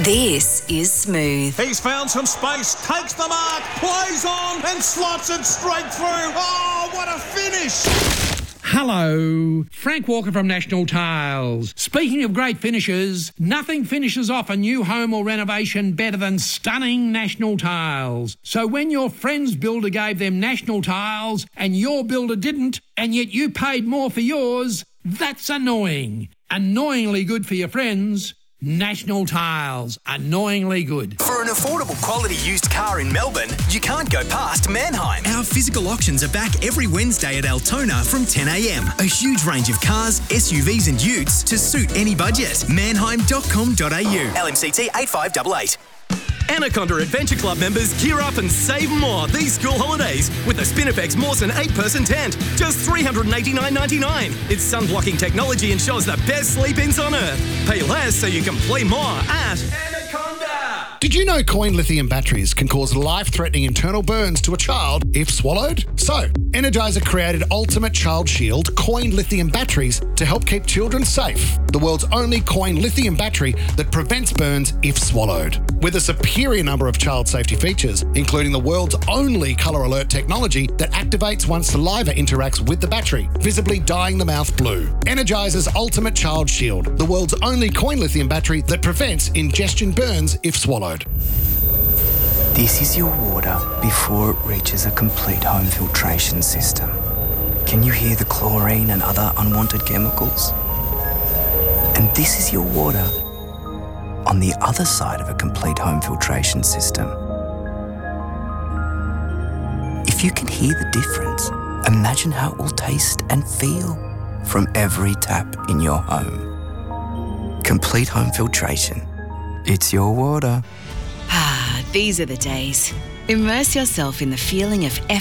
This is Smooth. He's found some space, takes the mark, plays on and slots it straight through. Oh, what a finish! Hello, Frank Walker from National Tiles. Speaking of great finishes, nothing finishes off a new home or renovation better than stunning National Tiles. So when your friend's builder gave them National Tiles and your builder didn't, and yet you paid more for yours, that's annoying. Annoyingly good for your friends. National Tiles. Annoyingly good. For an affordable quality used car in Melbourne, you can't go past Manheim. Our physical auctions are back every Wednesday at Altona from 10 a.m. A huge range of cars, SUVs and utes to suit any budget. Manheim.com.au. LMCT 8588. Anaconda Adventure Club members gear up and save more these school holidays with the Spinifex Mawson 8-person tent. Just $389.99. Its sun-blocking technology ensures the best sleep-ins on Earth. Pay less so you can play more at Anaconda. Did you know coin lithium batteries can cause life-threatening internal burns to a child if swallowed? So, Energizer created Ultimate Child Shield coin lithium batteries to help keep children safe. The world's only coin lithium battery that prevents burns if swallowed. With a superior number of child safety features, including the world's only colour alert technology that activates once saliva interacts with the battery, visibly dyeing the mouth blue. Energizer's Ultimate Child Shield, the world's only coin lithium battery that prevents ingestion burns if swallowed. This is your water before it reaches a complete home filtration system. Can you hear the chlorine and other unwanted chemicals? And this is your water on the other side of a complete home filtration system. If you can hear the difference, imagine how it will taste and feel from every tap in your home. Complete home filtration. It's your water. These are the days. Immerse yourself in the feeling of